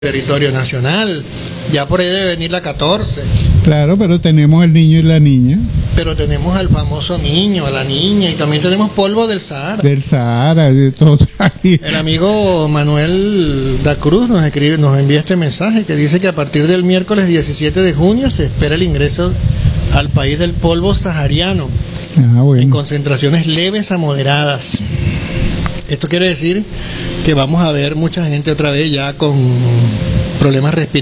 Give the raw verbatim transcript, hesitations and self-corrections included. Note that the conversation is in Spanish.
territorio nacional. Ya por ahí debe venir la catorce. Claro, pero tenemos el niño y la niña. Pero tenemos al famoso niño, a la niña, y también tenemos polvo del Sahara. Del Sahara, de todo. El amigo Manuel da Cruz nos escribe, nos envía este mensaje que dice que a partir del miércoles diecisiete de junio se espera el ingreso al país del polvo sahariano, Ah, bueno. en concentraciones leves a moderadas. Esto quiere decir que vamos a ver mucha gente otra vez ya con problemas respiratorios.